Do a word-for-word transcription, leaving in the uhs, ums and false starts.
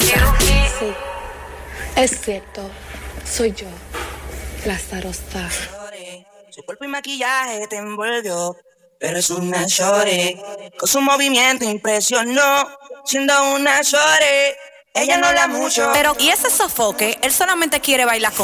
Sí, es cierto. Soy yo, la Zarosa. Su cuerpo y maquillaje te envolvió, pero es una shorty. Con su movimiento impresionó, siendo una shorty. Ella no la mucho. Pero, ¿y ese sofoque? Él solamente quiere bailar con